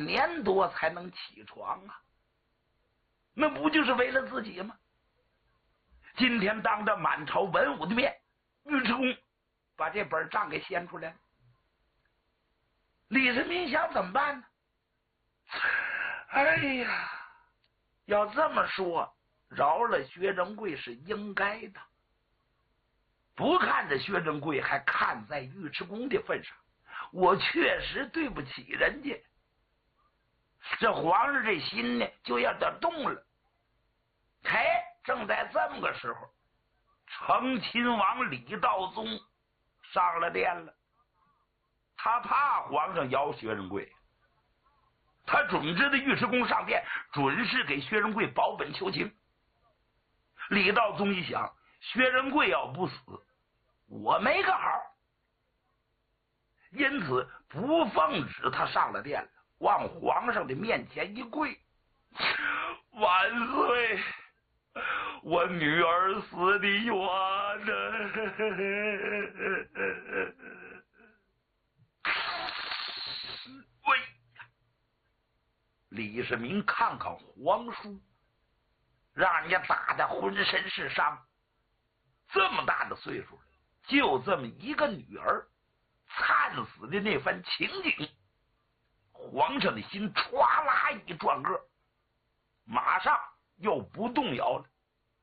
3年多才能起床啊，那不就是为了自己吗？今天当着满朝文武的面，尉迟恭把这本账给掀出来了。李世民想怎么办呢？哎呀，要这么说，饶了薛仁贵是应该的。不看在薛仁贵，还看在尉迟恭的份上，我确实对不起人家。这皇上这心呢，就要得动了。正在这么个时候，成亲王李道宗上了殿了。他怕皇上摇薛仁贵，他准知道尉迟恭上殿准是给薛仁贵保本求情。李道宗一想，薛仁贵要不死，我没个好，因此不奉旨他上了殿了，往皇上的面前一跪：万岁，我女儿死的冤喂！李世民看看皇叔，让人家打得浑身是伤，这么大的岁数了，就这么一个女儿，惨死的那番情景，皇上的心歘啦一转个，马上又不动摇了。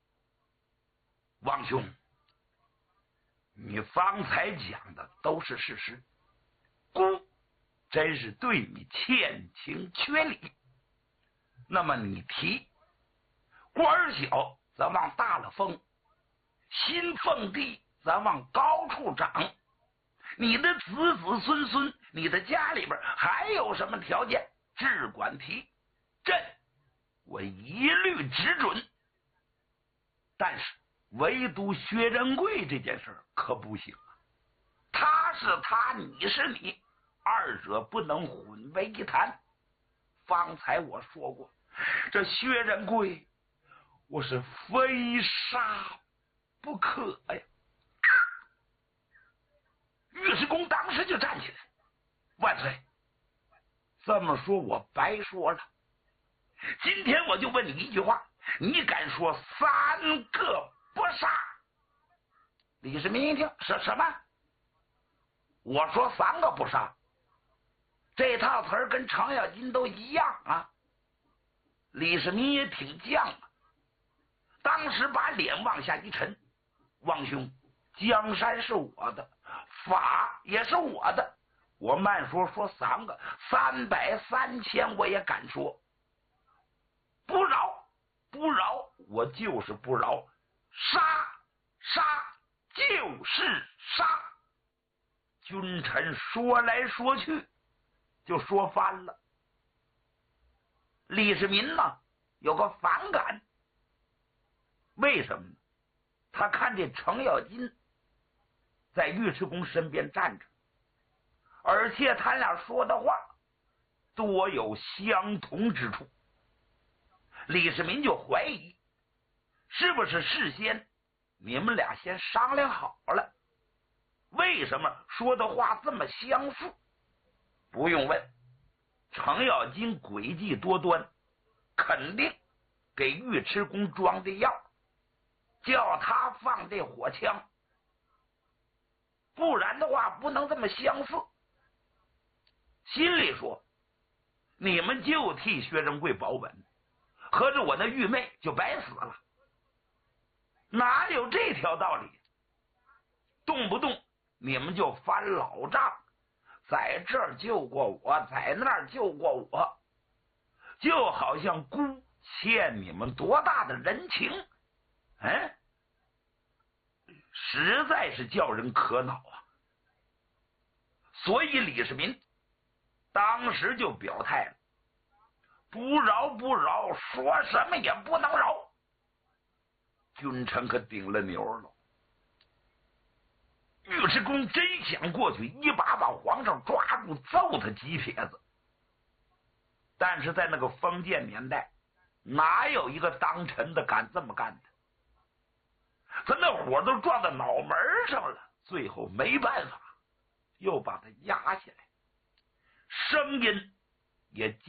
王兄，你方才讲的都是事实，孤真是对你欠情缺礼。那么你提官小咱往大了封，薪俸低咱往高处涨，你的子子孙孙，你的家里边还有什么条件，只管提，朕我一律只准。但是唯独薛仁贵这件事可不行啊，他是他，你是你，二者不能混为一谈。方才我说过，这薛仁贵我是非杀不可呀。尉迟恭当时就站起来：万岁，这么说我白说了，今天我就问你一句话，你敢说3个不杀？李世民一听，什么？我说3个不杀？这套词儿跟程咬金都一样啊。李世民也挺犟啊，当时把脸往下一沉：王兄，江山是我的，法也是我的，我慢说3个，300、3000我也敢说。不饶，不饶，我就是不饶，杀就是杀。君臣说来说去就说翻了。李世民呢有个反感，为什么呢？他看这程咬金在尉迟恭身边站着，而且他俩说的话多有相同之处。李世民就怀疑，是不是事先你们俩先商量好了？为什么说的话这么相似？不用问，程咬金诡计多端，肯定给尉迟恭装的药，叫他放这火枪，不然的话不能这么相似。心里说，你们就替薛仁贵保本，合着我那玉妹就白死了，哪有这条道理？动不动你们就翻老账，在这儿救过我，在那儿救过我，就好像姑欠你们多大的人情，实在是叫人可恼啊。所以李世民当时就表态了：不饶不饶，说什么也不能饶。君臣可顶了牛了。尉迟恭真想过去一把把皇上抓住，揍他几撇子，但是在那个封建年代，哪有一个当臣的敢这么干的？他那火都撞到脑门上了，最后没办法，又把他压下来，声音也